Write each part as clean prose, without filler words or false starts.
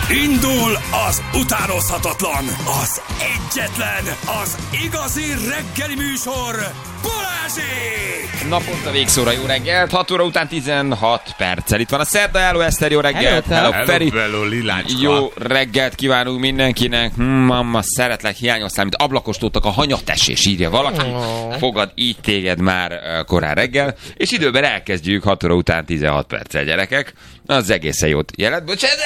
Indul az utánozhatatlan, az egyetlen, az igazi reggeli műsor, Balázsék! Naponta végszóra jó reggelt, 6 óra után 16 perccel. Itt van a szerda, hello Eszter, jó reggelt! Hello, Feri! hello, Lilácska! Jó reggelt kívánunk mindenkinek! Mamma, szeretlek, hiányoztál, mint ablakostódtak a hanyatesés, írja valaki. Fogad így téged már korán reggel, és időben elkezdjük 6 óra után 16 perccel, gyerekek. Az egészen jót jelent. Bocsánat!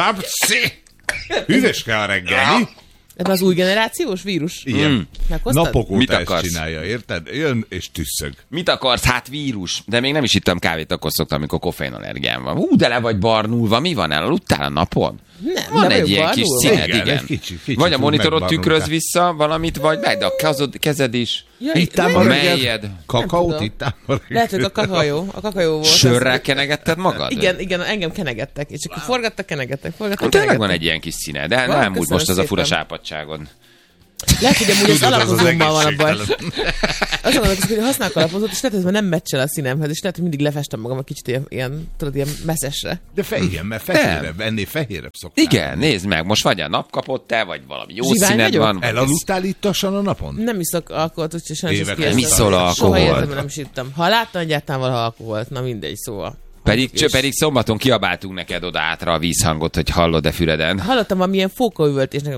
Hűvöske a reggel, mi? Ez az új generációs vírus? Igen. Meghoztad? Napok Mit óta ezt akarsz? csinálja, érted? Jön és tüsszög. Mit akarsz? Hát vírus. De még nem is ittam kávét, akkor szoktam, amikor koffeinallergiám van. Hú, de le vagy barnulva. Mi van? Elaludtál a napon? Nem, Van le egy vagyok ilyen kis barnulva. színed, Igen, igen. egy kicsit Vagy a úgy monitorod megbarnultál. tükröz vissza valamit, vagy meg, de a kezed is. Ja, Ittál nem- ma Melyed? reggel? Kakaót tudom. ittál ma reggel? Lehet, hogy a kakajó volt. Sörrel kenegetted magad? Igen, engem kenegettek, és akkor forgattak, kenegettek. Tényleg van egy ilyen kis színe, de Van, nem úgy köszönöm most az a fura szépen. sápadságod. Lehet, hogy amúgy az Tudod, az az alapozómmal van a baj. egészségtelen. Azon gondolkozok, hogy használok alapozót, és lehet, hogy ez már nem meccsel a színemhez, és lehet, hogy mindig lefestem magam egy kicsit ilyen, tudod, ilyen messzesre. De igen, mert fehérebb, ennél fehérebb szoktál. Igen, nézd meg, most vagy a nap kapott te, vagy valami jó Zsivány színed vagyok? van. vagy Elaludtál ittassan a napon? Nem iszok alkoholt, úgyhogy sajnos Évek ezt óta. kieszem. Iszol alkoholt? Soha életemben nem is ittam. Ha láttam egyáltalán valaha alkoholt, na mindegy, szóval. Pedig szombaton kiabáltunk neked oda átra a vízhangot, hogy hallod-e füreden. Hallottam valamilyen fókaüvöltésnek.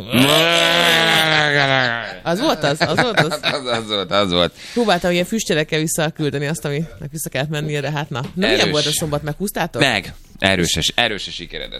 Az volt az? Az volt. Próbáltam ilyen füstjelekkel visszaküldeni azt, aminek vissza kellett mennie, de hát na. Na Erős. milyen volt a szombat, meghúztátok? Meg. Erős a sikeredet.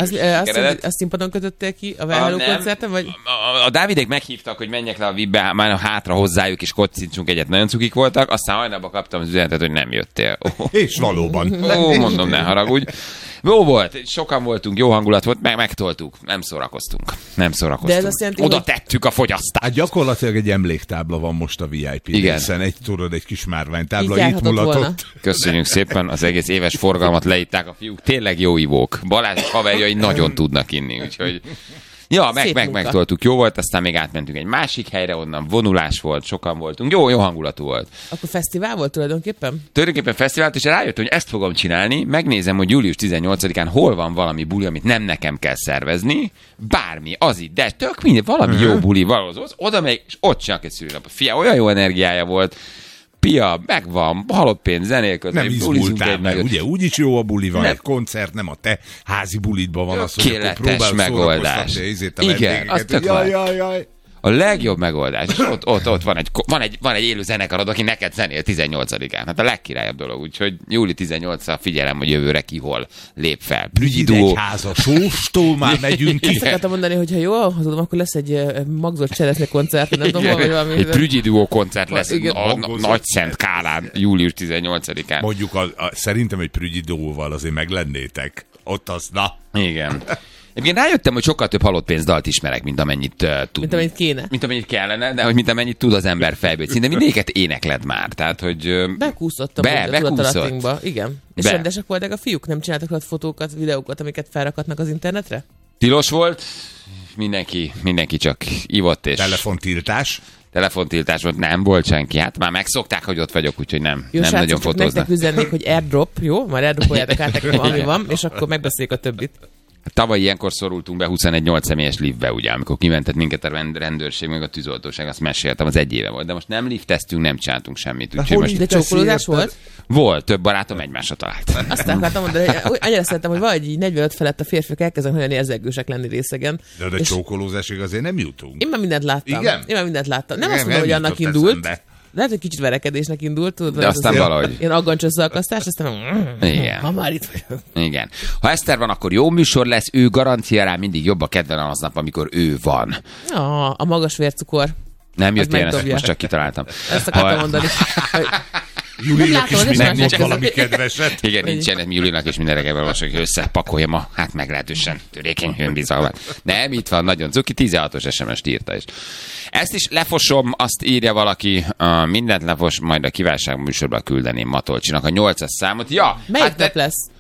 Azt színpadon kötöttél ki a Velhello Nem. koncerten, vagy? A Dávidék meghívtak, hogy menjek le a VIP-be, már hátra hozzájuk, és kocincsunk egyet, nagyon cukik voltak, aztán hajnalban kaptam az üzenetet, hogy nem jöttél. És valóban. Mondom, ne haragudj. Jó volt, sokan voltunk, jó hangulat volt, megtoltuk, nem szórakoztunk. De ez azt jelenti, Oda hogy- tettük a fogyasztást. Hát gyakorlatilag egy emléktábla van most a VIP Igen. részen. Egy kis márványtábla, Így itt járhatott volna. mulatott. Köszönjük szépen, az egész éves forgalmat leitták a fiúk. Tényleg jó ivók. Balázs és haverjai nagyon tudnak inni, úgyhogy... Ja, Szép munka. megtoltuk. Jó volt, aztán még átmentünk egy másik helyre, onnan vonulás volt, sokan voltunk. Jó hangulatú volt. Akkor fesztivál volt tulajdonképpen? Tulajdonképpen fesztivált, és rájöttem, hogy ezt fogom csinálni, megnézem, hogy július 18-án hol van valami buli, amit nem nekem kell szervezni, bármi, az itt, de tök mindegy, valami jó buli, valahol, oda megy, és ott csinálok egy szülinapot. Fia, olyan jó energiája volt, pia, megvan, halott pénz, zenélköz, Nem izgultál, mert nagyot. ugye úgyis jó a buli van, Nem. egy koncert, nem a te házi bulidban van az, hogy akkor Tökéletes próbálod megoldás. szórakoztatni ízét a Igen, vendégeket, az tök hogy jó. jaj. A legjobb megoldás. És ott van egy élő zenekarod, aki neked zenél 18-án. Hát a legkirályabb dolog. Úgyhogy júli 18-ra figyelem, hogy jövőre ki hol lép fel. Brügyi duó. Egyházas sóstól már megyünk ki. Ezt akartam mondani, hogy ha jól tudom, akkor lesz egy magzott cseresznye koncert, nem tudom, hol vagy valami. Egy Brügyi duó koncert lesz Igen. a Nagyszent Kálán július 18-án. Mondjuk szerintem egy prügyidóval azért meglennétek. Ott az, na. Igen. Egyébként rájöttem, hogy sokkal több halott pénzdalt ismerek, mint amennyit tud. Mint amennyit kéne. Mint amennyit kellene, de hogy mint amennyit tud az ember fejből. Szinte mindéket énekled már. Tehát, hogy... Bekúszottam a bekúszott. tudatalattinkba. Igen. És Be. rendesek voltak a fiúk? Nem csináltak ott fotókat, videókat, amiket felrakatnak az internetre? Tilos volt, mindenki csak ivott és... Telefontiltás volt, nem volt senki. Hát már megszokták, hogy ott vagyok, úgyhogy nem Jó, nagyon srácok, csak fotóznak. nektek üzennék, hogy airdrop, jó? Már airdropoljátok át nekem, ami van, és akkor megbeszéljük a többit. Tavaly ilyenkor szorultunk be 21-8 személyes liftbe, ugye, amikor kimentett minket a rendőrség, meg a tűzoltóság, azt meséltem, az egy éve volt. De most nem lifteztünk, nem csináltunk semmit. Úgyhogy most De csókolódás volt? volt, több barátom egymásra talált. Azt akartam mondani, hogy annyira szeretem, hogy valahogy így 45 felett a férfiak elkezdenek nagyon érzegősek lenni részegen. De És csókolózásig azért nem jutunk. Én már mindent láttam. Igen? Én már mindent láttam. Nem Nem, azt mondom, nem hogy annak jutott indult. eszembe. Lehet, hogy kicsit verekedésnek indult. Tudod, De ez aztán az valahogy. Ilyen aggancsösszalkasztás, aztán Igen. ha már itt vagyok. Igen. Ha Eszter van, akkor jó műsor lesz, ő garancia rá mindig jobb a kedvelem aznap, amikor ő van. A magas vércukor. Nem jött ilyen, ezt megdobja. most csak kitaláltam. Ezt akartam mondani. Hogy Julinak látod, is és minden mások mond valami között. kedveset. Igen, nincsen Julinak és minden reggel most, hogy összepakoljam a, hát meglehetősen törékeny önbizalmat. Nem, itt van, nagyon cuki, 16-os SMS-t írta is. Ezt is lefosom, azt írja valaki, mindent lefos, majd a kívánság műsorban küldeném Matolcsinak a 8-as számot. Ja, Melyik hát nap lesz?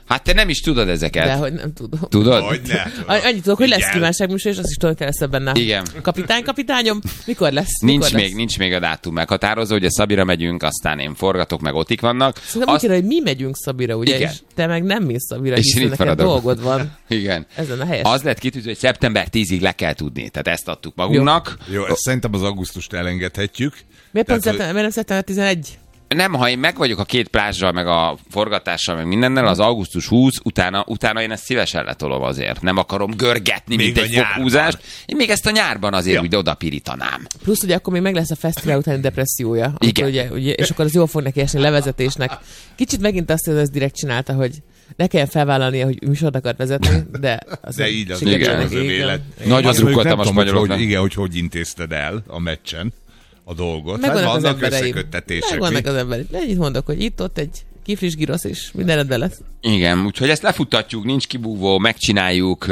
Hát te nem is tudod ezeket. De hogy nem tudom. Tudod? Hogyne. Annyit tudok, hogy lesz Igen. kívánságműsor, és azt is tudom, hogy lesz benne. Igen. Kapitányom, mikor lesz? Mikor lesz? Nincs még a dátum meghatározó, hogy a Szabira megyünk, aztán én forgatok, meg Otik vannak. Szerintem úgy kéne, hogy mi megyünk Szabira, ugye? Igen. És te meg nem mész Szabira, És hiszen itt neked maradok. dolgod van. Igen. Ezen a helyes. Az lett kitűző, hogy szeptember 10-ig le kell tudni. Tehát ezt adtuk magunknak. Jó, ezt szerintem az augusztust elengedhetjük. Miért pont Tehát, hogy- miért nem szeptember 11? Nem, ha én meg vagyok a két plázsal, meg a forgatással, meg mindennel, az augusztus 20, utána én ezt szívesen letolom azért. Nem akarom görgetni, Még mint a egy nyárban. fokhúzást. Én még ezt a nyárban azért Ja. úgy odapirítanám. Plusz ugye akkor még meg lesz a fesztivál utáni depressziója. Igen. Ugye, és akkor az jól fog neki esni levezetésnek. Kicsit megint azt, hogy ez direkt csinálta, hogy ne kelljen felvállalnia, hogy műsort akart vezetni, de De így az sikerült igen, neki, az igen. élet. Nagyon Azt mondjuk, drukkoltam nem a tudom, spanyoloknak. hogy, igen, hogy intézted el a meccsen a dolgot. Megvannak Hát az vannak embereim. összeköttetések. Megvannak mi? az embereim. Ennyit mondok, hogy itt-ott egy kifris girosz, és minden rendben lesz. Igen, úgyhogy ezt lefuttatjuk, nincs kibúvó, megcsináljuk,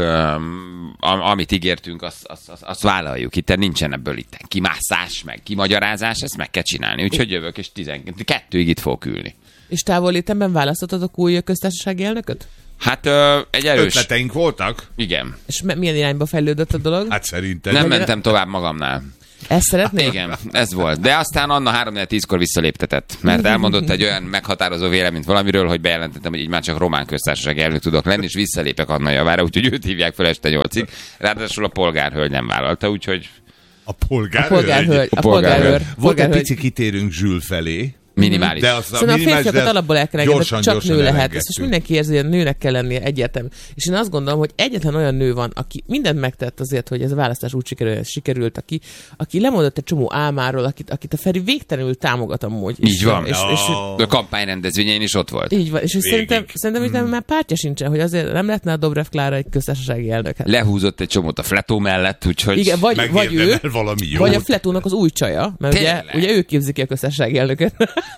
amit ígértünk, azt vállaljuk. Itt nincsen ebből itt kimászás, meg kimagyarázás, ezt meg kell csinálni. Úgyhogy jövök, és 12-ig itt fogok ülni. És távollétemben választottatok új köztársasági elnököt? Hát egy erős... Ötleteink voltak? Igen. És milyen irányba fejlődött a dolog? Hát szerintem. Nem mentem tovább magamnál. Ezt szeretnél? Igen, ez volt. De aztán Anna 3-10-kor visszaléptetett, mert elmondott egy olyan meghatározó véleményt valamiről, hogy bejelentettem, hogy így már csak román köztársaság elnök tudok lenni, és visszalépek Anna javára, úgyhogy őt hívják fel este 8-ig. Ráadásul a polgárhölgy nem vállalta, úgyhogy A polgár. A polgárhölgy. A polgárhölgy. polgárőr. Volt egy Polgárhölgy. pici kitérünk Zsül felé. minimális. De az Szerintem a férfiakat alapból el kell engedni, csak nő lehet. Ezt elengedtük. most mindenki érzi, hogy nőnek kell lennie egyértelmű. És én azt gondolom, hogy egyetlen olyan nő van, aki mindent megtett azért, hogy ez a választás úgy sikerült, aki lemondott egy csomó álmáról, akit a Feri végtelenül támogat amúgy. Így van. És A kampányrendezvényén is ott volt. így van. És Végig. szerintem hogy már pártja sincsen, hogy azért nem lehetne a Dobrev Klára egy köztársasági elnök. Hát. Lehúzott egy csomót a Fletó mellett, úgyhogy... Igen, vagy ő, Megérdemel valami jó. vagy a Fletónak az új csaja, mert ugye ő képzi ki a köztársasági elnököt.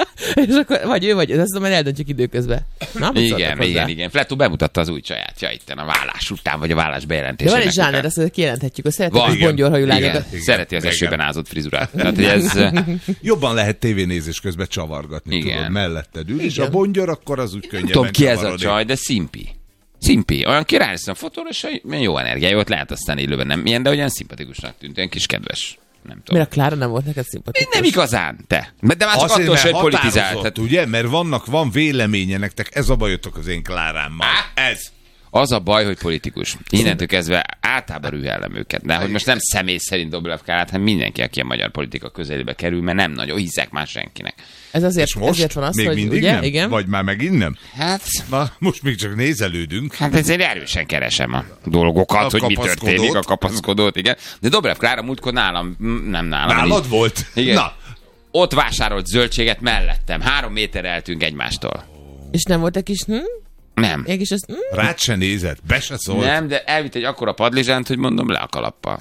És akkor vagy ő, vagy ezt majd eldöntjük időközben. Na, mit szóltak hozzá? igen. Fletó bemutatta az új csajátja itten a vállás után, vagy a vállás De bejelentésének van egy zsáner, után. ezt kijelenthetjük, hogy szeretek Van. a bongyorhajú Igen, lányokat. szereti az Igen. esőben ázott frizurát. Tehát, hogy ez... Jobban lehet tévénézés közben csavargatni, Igen. tudod, melletted ül, és Igen. a bongyor akkor az úgy Nem könnyebben tudom ki ez a csavarodik. csaj, de szimpi. Szimpi. Olyan király lesz a fotóra, és olyan jó energiája, ott lehet aztán élőben nem ilyen, de olyan szimpatikusnak tűnt, olyan kis kedves. Nem tudom. Miért a Klára nem volt neked szimpatikus? Nem igazán, te. De már csak Azért, attól, mert hogy politizált. határozott, Tehát ugye? Mert van véleménye nektek, ez a bajotok az én Klárámmal. Ez. az a baj, hogy politikus. Innentől kezdve általában rühellem őket. De hogy most nem személy szerint Dobrev Klárát, hanem mindenki, aki a magyar politika közelébe kerül, mert nem nagyon hiszek már senkinek. Ez azért, És most? ezért van az, még hogy mindig ugye, nem? igen. Vagy már megint nem? Hát, Na, most még csak nézelődünk. hát ezért erősen keresem a dolgokat, A hogy mi kapaszkodót. történik, a kapaszkodót, igen. De Dobrev Klára múltkor nálam, nem nálam. Nálad így- volt? Igen. Na, Ott vásárolt zöldséget mellettem. 3 méterre eltünk egymástól. És nem volt egy kis, Nem. egy kis, rád se nézett, be se szólt. Nem, de elvitt egy akkora padlizsánt, hogy mondom, le a kalappal.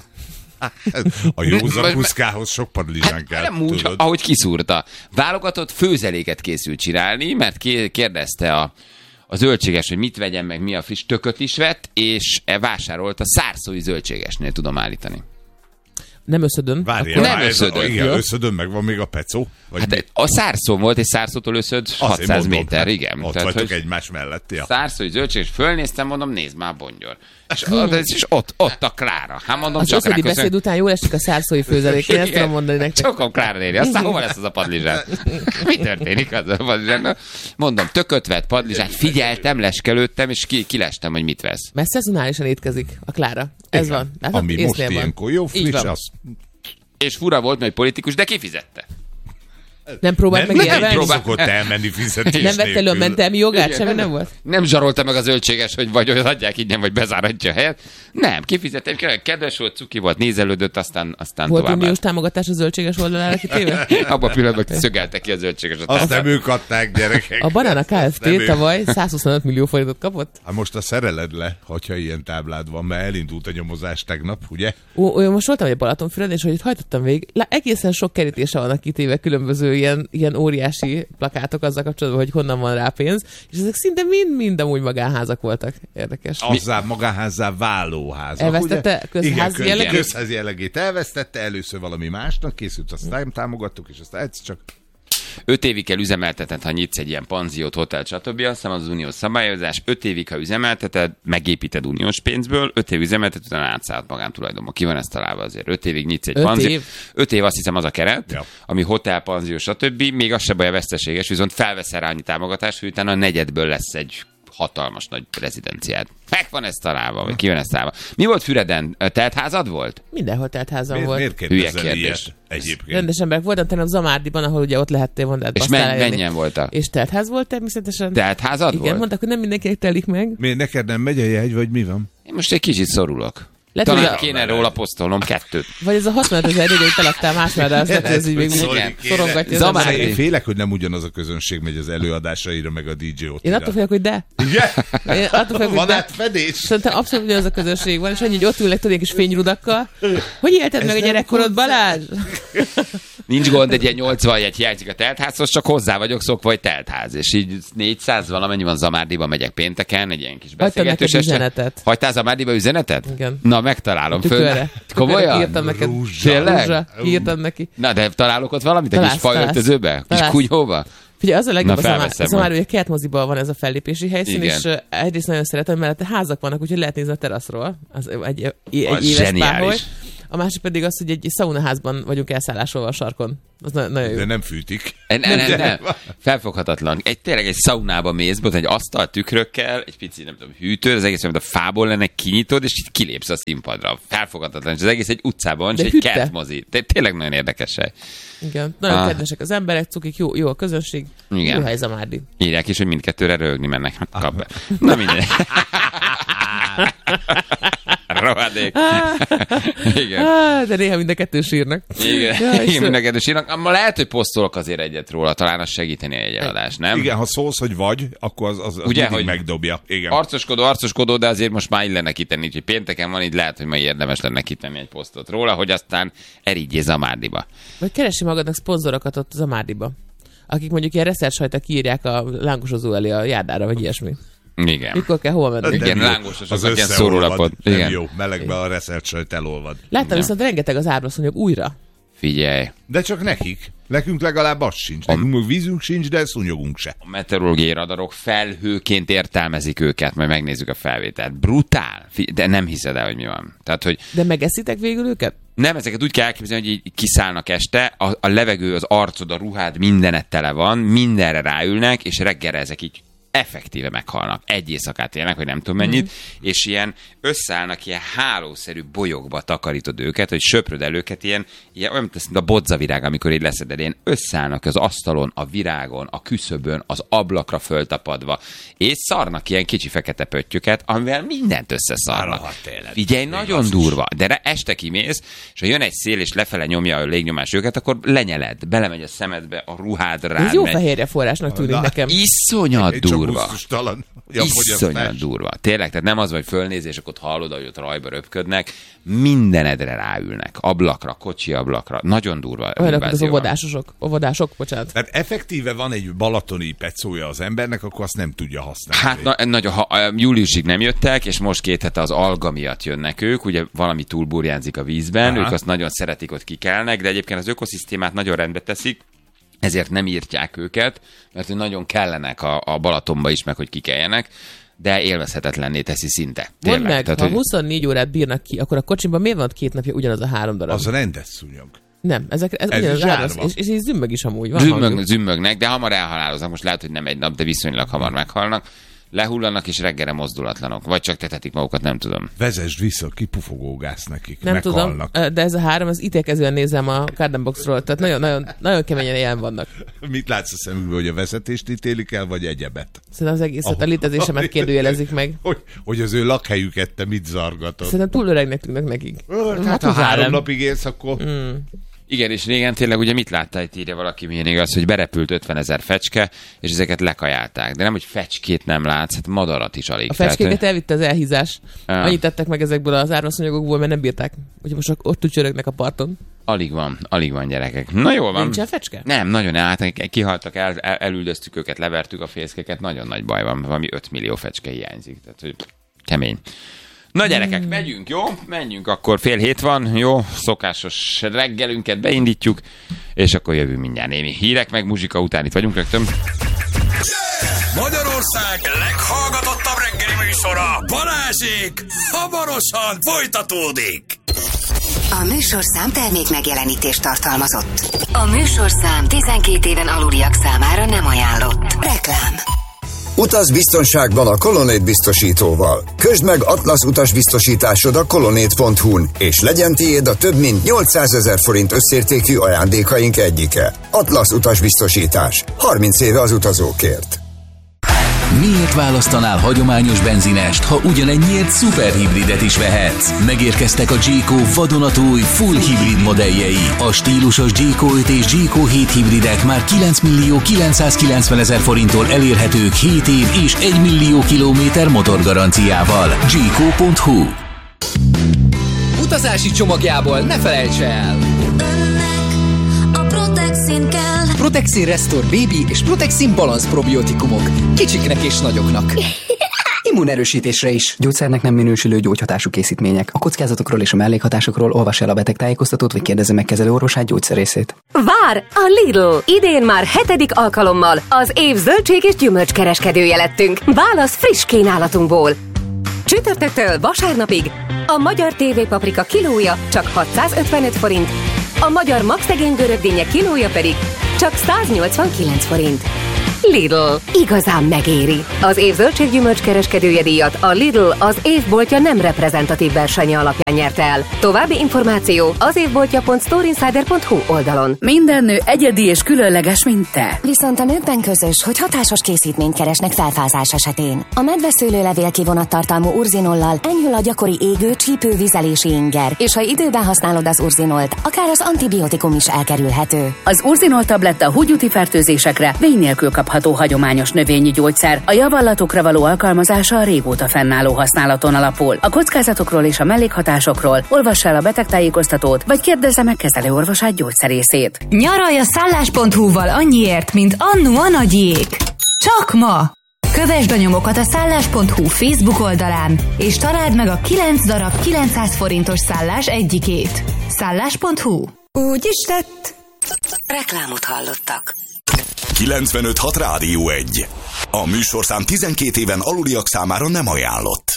A józan kuszkához sok padlizsán kell, Nem úgy, tudod. ahogy kiszúrta. Válogatott főzeléket készült csinálni, mert kérdezte a zöldséges, hogy mit vegyen meg, mi a friss, tököt is vett, és vásárolt a szárszói zöldségesnél, tudom állítani. nem összödön. Várjál, Nem ez a- összödön. Igen, Jó. összödön, meg van még a pecó. Vagy mi? Hát a szárszón volt, és szárszótól összöd Azért 600 mondom, méter, hát igen. Ott Tehát, vagytok hogy egymás mellett, ja. szárszói zöldséges, fölnéztem, mondom, nézd már, bongyol. És ott a Klára. Hát mondom, Az csak összödi ráköszön. beszéd után jól esik a szárszói főzelék. Én ezt tudom mondani nektek. Csak a Klára néni. Aztán hova lesz az a padlizsán? Mi történik az a padlizsán? Mondom, tököt vett padlizsán, figyeltem, leskelődtem, és kilestem, hogy mit vesz. Mert szezonálisan étkezik a Klára. Ez Igen. van. Látod? Ami Észnél most van. ilyenkor jó, Így friss, van. az És fura volt, mert politikus, de kifizette. Nem próbált meg nem élvelni? próbál- szokott elmenni fizetés Nem vett elő a nélkül. mentelmi jogát? Igen, Semmi nem volt? Nem zsarolta meg a zöldséges, hogy vagy adják ingyen, vagy bezáratja a helyet. Nem, kifizettem, kedves volt, cuki volt, nézelődött, aztán Volt tovább. uniós támogatás a zöldséges oldalára kitéve? Abban a pillanatban szögelte ki a zöldséges. Azt nem ők adták, gyerekek. A Banana Nem Kft. ő. tavaly 125 millió forintot kapott. Hát most a szereled le, hogyha ilyen táblád van, mert elindult a nyomozás tegnap, ugye? Most voltam egy Balatonfüreden, és hogy itt hajtottam végig, egészen sok kerítése vannak kitéve különböző ilyen óriási plakátok azzal kapcsolatban, hogy honnan van rá pénz, és ezek szinte mind amúgy magánházak voltak. Érdekes. Azzá magáházzá váló házak, Elvesztette ugye? közházi Igen, jellegét? közházi jellegét elvesztette, először valami másnak készült, aztán támogattuk, és aztán egyszer csak 5 évig kell üzemelteted, ha nyitsz egy ilyen panziót, hotel, stb. Azt hiszem az uniós szabályozás. 5 évig, ha üzemelteted, megépíted uniós pénzből, 5 év üzemelteted, utána átszállt magántulajdonba. Ki van ezt találva azért? 5 évig nyitsz egy panziót. 5 év azt hiszem az a keret, ami hotel, panzió, stb. Még az se baj a veszteséges, viszont felveszel rá annyi támogatást, hogy utána a negyedből lesz egy hatalmas nagy rezidenciád. Meg van ez találva, vagy ki van ez találva. Mi volt Füreden? Teltházad volt? Mindenhol teltházam volt. Miért kérdezel ilyet egyébként? Rendes emberek voltam, tegnap Zamárdiban, ahol ugye ott lehettél mondani. És mennyien voltak? És teltház volt természetesen. Teltházad volt? Igen, mondták, hogy nem mindenkinek telik meg. Miért neked nem megy a jegy, vagy mi van? Én most egy kicsit szorulok. Talán kéne róla posztolnom 2. Vagy ez a 65 000 hogy feladtál másmára, az lehet, hogy ez így még szorongatja. Zamárdi. Én félek, hogy nem ugyanaz a közönség megy az előadásaira, meg a DJ ott. Én attól félek, hogy de. Igen? Van átfedés? Szerintem abszolút ugyanaz a közönség van, és annyi, hogy ott ülnek tudnék kis fényrudakkal. Hogy élted meg a gyerekkorod, Balázs? Nincs gond, egy ilyen 80 jegy hiányzik a teltházhoz, csak hozzá vagyok szokva, hogy teltház. És így 400 valamennyi van Zamárdiba, megyek pénteken, egy ilyen kis beszélgetős. Üzenetet. Hagytál Zamárdiba üzenetet? Igen. Na, megtalálom. Komolyan? Írtam neked. Tényleg? Írtam neki. Na, de találok ott valamit? Egy kis fajöltözőbe? Kis kunyhóba? Figyelj, az a legjobb az már, hogy a kertmoziban van ez a fellépési helyszín, igen. És egyrészt nagyon szeretem, mert házak vannak, úgyhogy lehet nézni a teraszról. Az egy éves páholy. A másik pedig az, hogy egy szaunaházban vagyunk elszállásolva a sarkon. Az nagyon jó. De nem fűtik. Nem. Felfoghatatlan. Tényleg egy szaunába mész, egy asztal tükrökkel, egy pici, nem tudom, hűtő, az egész, mint a fából lenne, kinyitod, és itt kilépsz a színpadra. Felfoghatatlan. És az egész egy utcában, és egy kertmozi. Tényleg nagyon érdekes hely. Igen. Nagyon kedvesek az emberek, cukik, jó a közönség. Igen. Jó hely Zamárdi. Írják is, hogy mindkettőre röhögni mennek. Kap be. Na minden. Rohadék. Igen. De néha mind a kettő sírnak. Igen, mind a kettő sírnak. Ma lehet, hogy posztolok azért egyet róla, talán az segíteni a jegyeladás, nem? Igen, ha szólsz, hogy vagy, akkor az ugye, hogy megdobja. Igen. Arcoskodó, de azért most már illene kitenni, úgyhogy pénteken van, így lehet, hogy ma érdemes lenne kitenni egy posztot róla, hogy aztán erigyél Zamárdiba. Vagy keresi magadnak szponzorokat ott Zamárdiba, akik mondjuk ilyen reszeltsajta kiírják a lángosozó elé a járdára, vagy ilyesmi. Igen. Mikor kell hova menni? Igen, lángososok, ilyen szórólapot. Nem jó, melegbe a reszelt sajt elolvad. Láttam viszont rengeteg az árbaszonyok újra. Figyelj. De csak nekik. Nekünk legalább az sincs. Nekünk vízünk sincs, de szúnyogunk se. A meteorológiai radarok felhőként értelmezik őket, majd megnézzük a felvételt. Brutál. De nem hiszed el, hogy mi van. Tehát, hogy... De megeszitek végül őket? Nem, ezeket úgy kell elképzelni, hogy így kiszállnak este, a levegő, az arcod, a ruhád, mindenet tele van, mindenre ráülnek, és reggelre ezek így effektíve meghalnak. Egy éjszakát élnek, vagy nem tudom mennyit, és ilyen összeállnak ilyen hálószerű bolyokba takarítod őket, hogy söpröd el őket ilyen olyan, mint a bodzavirág, amikor így leszeded, ilyen összeállnak az asztalon, a virágon, a küszöbön, az ablakra föltapadva, és szarnak ilyen kicsi fekete pöttyöket, amivel mindent összeszarnak. Figyelj, nagyon durva, de este kimész, és ha jön egy szél, és lefele nyomja a légnyomás őket, akkor lenyeled, belemegy a szemedbe, a ruhádra rád. Ez jó fehérje forrásnak tűnik nekem. Iszonyat durva. Ja, iszonyat durva. Tényleg, tehát nem az, hogy fölnéz, és akkor ott hallod, hogy ott rajba röpködnek, mindenedre ráülnek. Ablakra, kocsi ablakra. Nagyon durva. Olyanok, az óvodások, bocsánat. Tehát effektíve van egy balatoni pecója az embernek, akkor azt nem tudja használni. Hát júliusig nem jöttek, és most 2 hete az alga miatt jönnek ők, ugye valami túlburjánzik a vízben, ők azt nagyon szeretik, ott kikelnek, de egyébként az ökoszisztémát nagyon rendbe teszik, ezért nem írtják őket, mert nagyon kellenek a Balatonba is, meg hogy kikeljenek, de élvezhetetlenné teszi szinte. Mondd meg, tehát, ha 24 órát bírnak ki, akkor a kocsimban miért van 2 napja ugyanaz a 3 darab? Az rendes szúnyog. Nem, ez ugyanaz a 3, és így zümmög is amúgy. Zümmögnek, de hamar elhaláloznak. Most lehet, hogy nem egy nap, de viszonylag hamar meghalnak. Lehullanak és reggelre mozdulatlanok. Vagy csak tetetik magukat, nem tudom. Vezesd vissza, kipufogógász nekik, nem meghalnak. Tudom, de ez a 3, az ítélkezően nézem a Garden Boxról, tehát nagyon, nagyon, nagyon keményen ilyen vannak. Mit látsz a szemükből, hogy a vezetést ítélik el, vagy egyebet? Szerintem az egészet, a létezésemet kérdőjelezik meg. Hogy az ő lakhelyüket te mit zargatod? Szerintem túl öregnek tűnnek nekik. Hát ha 3 napig élsz, akkor... Igen, és régen tényleg ugye mit láttál, itt írja valaki, milyen igaz, hogy berepült 50 000 fecske, és ezeket lekajálták. De nem, hogy fecskét nem látsz, hát madarat is alig. A fecskéket elvitte az elhízás. Annyit tettek meg ezekből az árvaszonyagokból, mert nem bírták. Úgyhogy most ott tücsörögnek a parton. Alig van gyerekek. Na jól van. Nincsen fecske? Nem, nagyon kihaltak, elüldöztük őket, levertük a fészkeket, nagyon nagy baj van, valami 5 millió fecske hiányzik. Tehát, hogy kemény. Na gyerekek, megyünk, jó? Menjünk akkor, 6:30 van, jó? Szokásos reggelünket beindítjuk. és akkor jövünk mindjárt némi hírek, meg muzsika után itt vagyunk rögtön. Magyarország leghallgatottabb reggeli műsora, Balázsék, hamarosan folytatódik. A műsorszám termék megjelenítést tartalmazott. A műsorszám 12 éven aluliak számára nem ajánlott. Reklám. Utaz biztonságban a Colonnade biztosítóval. Közd meg Atlasz utasbiztosításod a colonnade.hu-n, és legyen tiéd a több mint 800 000 forint összértékű ajándékaink egyike. Atlasz utasbiztosítás. 30 éve az utazókért. Miért választanál hagyományos benzinest, ha ugyanennyiért szuperhibridet is vehetsz? Megérkeztek a G-Co vadonatúj full hibrid modelljei. A stílusos G-Co 5 és G-Co 7 hibridek már 9 990 000 forinttól elérhetők 7 év és 1 millió kilométer motorgaranciával. G-Co.hu. Utazási csomagjából ne felejts el! A Protexin kell. Protexin Restore Baby és Protexin Balance probiotikumok. Kicsiknek és nagyoknak. Immunerősítésre is. Gyógyszernek nem minősülő gyógyhatású készítmények. A kockázatokról és a mellékhatásokról olvass el a betegtájékoztatót, vagy kérdezze meg kezelőorvosát, gyógyszerészét. Vár a Lidl! Idén már 7. alkalommal az év zöldség és gyümölcskereskedője lettünk. Válasz friss kínálatunkból. Csütörtöktől vasárnapig a magyar TV paprika kilója csak 655 forint, a magyar magszegény görögdínyek kilója pedig csak 189 forint. Lidl. Igazán megéri. Az év zöldséggyümölcs kereskedője díjat a Lidl az évboltja nem reprezentatív versenye alapján nyerte el. További információ az évboltja.storeinsider.hu oldalon. Minden nő egyedi és különleges, mint te. Viszont a nőkben közös, hogy hatásos készítményt keresnek felfázás esetén. A medveszőlőlevél kivonattartalmú urzinollal enyhül a gyakori égő, csípő, vizelési inger, és ha időben használod az urzinolt, akár az antibiotikum is elkerülhető. Az urzinol tabletta húgyúti fertőzésekre vény nélkül kapható hagyományos növényi gyógyszer. A javallatokra való alkalmazása a régóta fennálló használaton alapul. A kockázatokról és a mellékhatásokról olvass el a betegtájékoztatót, vagy kérdezze meg kezelőorvosát, gyógyszerészét. Nyaralj a szállás.hu-val annyiért, mint annu a nagyiék. Csak ma! Kövesd a nyomokat a szállás.hu Facebook oldalán, és találd meg a 9 darab 900 forintos szállás egyikét. Szállás.hu. Úgy is tett. Reklámot hallottak. 95.6 Rádió 1. A műsorszám 12 éven aluliak számára nem ajánlott.